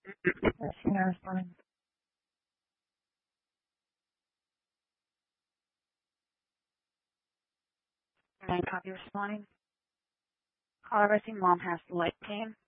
Yes, fine. Can I copy responding? Caller, I see mom has leg pain.